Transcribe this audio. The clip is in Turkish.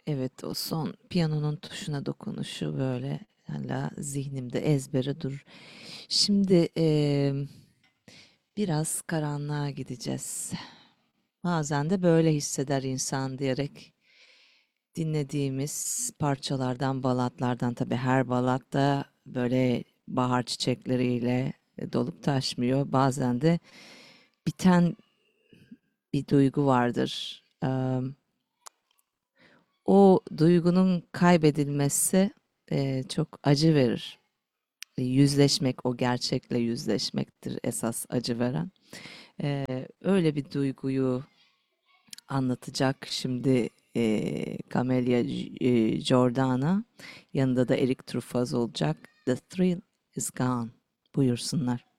Evet, o son piyanonun tuşuna dokunuşu böyle hala zihnimde ezbere durur. Şimdi biraz karanlığa gideceğiz. Bazen de böyle hisseder insan diyerek dinlediğimiz parçalardan, balatlardan tabii her balat da böyle bahar çiçekleriyle dolup taşmıyor. Bazen de biten bir duygu vardır. O duygunun kaybedilmesi çok acı verir. Yüzleşmek, o gerçekle yüzleşmektir esas acı veren. Öyle bir duyguyu anlatacak şimdi Camelia Jordana. Yanında da Eric Truffaut olacak. The Thrill is Gone. Buyursunlar.